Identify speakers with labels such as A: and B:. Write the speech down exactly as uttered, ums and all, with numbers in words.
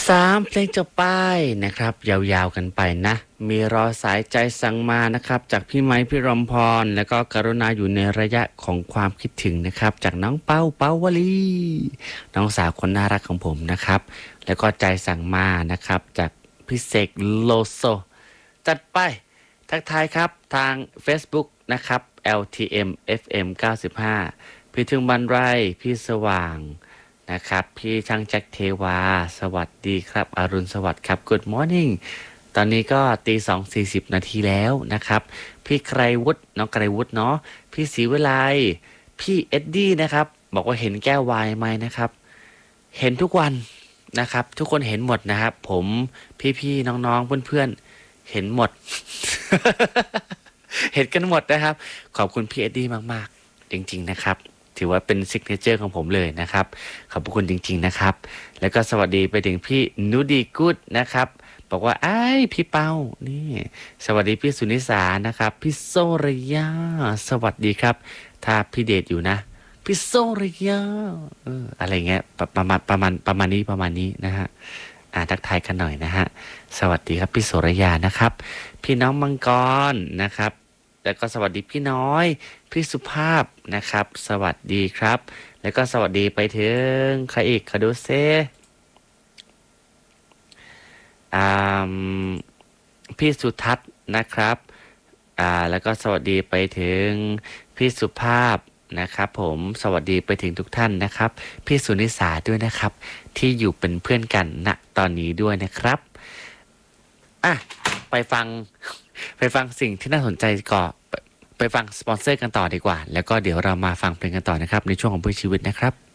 A: สามเพลงจบไปนะครับยาวๆกันไปนะมีรอสายใจสั่งมานะครับจากพี่ไม้พี่รมพรแล้วก็กรุณาอยู่ในระยะของความคิดถึงนะครับจากน้องเป้าเป้าวลีน้องสาวคนน่ารักของผมนะครับแล้วก็ใจสั่งมานะครับจากพี่เสกโลโซจัดไปทักทายครับทาง Facebook นะครับ แอล ที เอ็ม เอฟ เอ็ม เก้าสิบห้าพี่ถึงบันไรพี่สว่างนะครับพี่ช่างแจ็คเทวาสวัสดีครับอรุณสวัสดิ์ครับ Good morning ตอนนี้ก็ตีสองสี่สิบนาทีแล้วนะครับพี่ไกรวุฒิน้องไกรวุฒิเนาะพี่ศรีวิไลพี่เอ็ดดี้นะครับบอกว่าเห็นแก้ววายไหมนะครับเห็นทุกวันนะครับทุกคนเห็นหมดนะครับผมพี่ๆน้องๆเพื่อนๆเห็นหมด เห็นกันหมดนะครับขอบคุณพี่เอ็ดดี้มากๆจริงๆนะครับถือว่าเป็นซิกเนเจอร์ของผมเลยนะครับขอบคุณจริงๆนะครับแล้วก็สวัสดีไปถึงพี่นูดีกูดนะครับบอกว่าไอ้พี่เป้านี่สวัสดีพี่สุนิสานะครับพี่โซระยาสวัสดีครับถ้าพี่เดชอยู่นะพี่โซระยาเอออะไรเงี้ยประประมาณประมาณประมาณนี้ประมาณนี้นะฮะอ่าทักทายกันหน่อยนะฮะสวัสดีครับพี่โสระยานะครับพี่น้องมังกรนะครับแล้วก็สวัสดีพี่น้อยพี่สุภาพนะครับสวัสดีครับแล้วก็สวัสดีไปถึงใครอีกคาดูเซอ่าพี่สุทัศน์นะครับอ่าแล้วก็สวัสดีไปถึงพี่สุภาพนะครับผมสวัสดีไปถึงทุกท่านนะครับพี่สุนิสาด้วยนะครับที่อยู่เป็นเพื่อนกันณตอนนี้ด้วยนะครับอ่ะไปฟังไปฟังสิ่งที่น่าสนใจก่อนไปฟังสปอนเซอร์กันต่อดีกว่าแล้วก็เดี๋ยวเรามาฟังเพลงกันต่อนะครับในช่วงของเพื่อชีวิตนะครับ